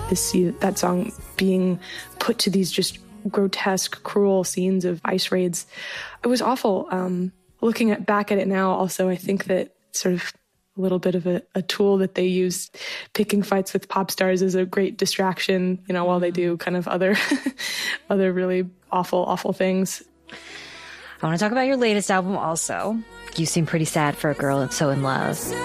to see that song being put to these just grotesque, cruel scenes of ICE raids. It was awful. Looking back at it now, also, I think that sort of a little bit of a tool that they use, picking fights with pop stars, is a great distraction, while they do kind of other really awful things. I want to talk about your latest album also. You seem pretty sad for a girl that's so in love.